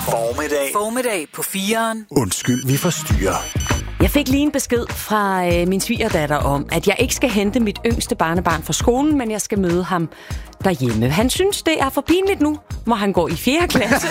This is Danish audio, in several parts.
Formiddag på 4'eren. Undskyld, vi forstyrrer. Jeg fik lige en besked fra min svigerdatter om, at jeg ikke skal hente mit yngste barnebarn fra skolen, men jeg skal møde ham derhjemme. Han synes, det er for pinligt nu, hvor han går i 4. klasse,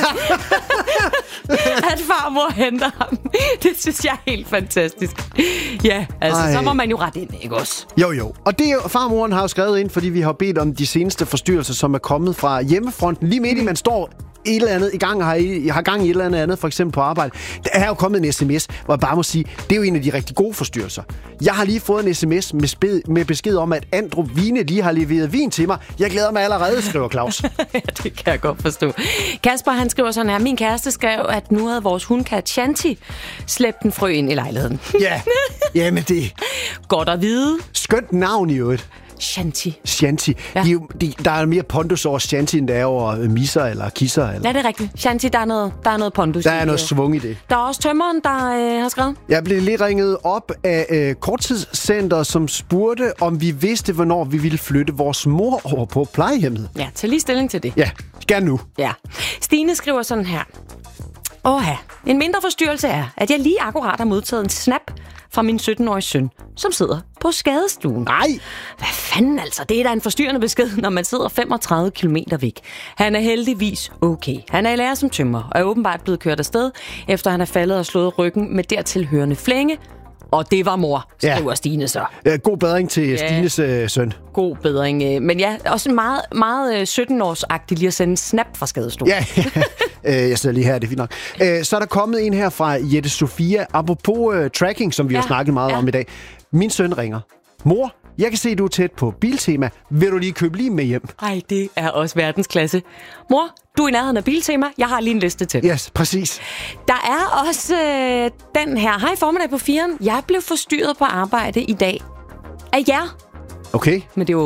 at farmor henter ham. Det synes jeg er helt fantastisk. Ja, altså, så må man jo rette ind, ikke også? Jo. Og det er jo, farmoren har jo skrevet ind, fordi vi har bedt om de seneste forstyrrelser, som er kommet fra hjemmefronten. Lige midt i, man står et eller andet i gang, har gang i et eller andet, for eksempel på arbejde. Der er jo kommet en sms, hvor jeg bare må sige, det er jo en af de rigtig gode forstyrrelser. Jeg har lige fået en sms med besked om, at Andrup Vine lige har leveret vin til mig. Jeg glæder mig allerede, skriver Claus. Ja, det kan jeg godt forstå. Kasper, han skriver sådan her: min kæreste skrev, at nu havde vores hundkat Shanti slæbt en frø ind i lejligheden. Ja, men det Godt at vide. skønt navn i øvrigt. Shanti. Ja. Der er mere pondus over Shanti, end der er over misser eller kisser. Eller. Ja, det er rigtigt. Shanti, der er noget pondus. Der er noget svung i det. Der er også tømmeren, der har skrevet. Jeg blev lige ringet op af korttidscenter, som spurgte, om vi vidste, hvornår vi ville flytte vores mor over på plejehjemmet. Ja, tag lige stilling til det. Ja, gerne nu. Ja. Stine skriver sådan her: en mindre forstyrrelse er, at jeg lige akkurat har modtaget en snap fra min 17-årige søn, som sidder på skadestuen. Nej! Hvad fanden altså? Det er da en forstyrrende besked, når man sidder 35 kilometer væk. Han er heldigvis okay. Han er i lære som tømrer og er åbenbart blevet kørt afsted, efter han er faldet og slået ryggen med dertilhørende flænge. Og det var mor, skriver Stine så. God bedring til Stines søn. God bedring. Men ja, også meget, meget 17-årsagtigt lige at sende en snap fra skadestuen. Ja, jeg sidder lige her, det er fint nok. Så er der kommet en her fra Jette Sofia. Apropos tracking, som vi har snakket meget om i dag. Min søn ringer. Mor, jeg kan se, du er tæt på Biltema. Vil du lige købe lige med hjem? Ej, det er også verdensklasse. Mor, du er i nærheden af Biltema. Jeg har lige en liste til. Yes, præcis. Der er også den her. Hej, formiddag på 4'eren. Jeg blev forstyrret på arbejde i dag af jer. Okay. Men det er jo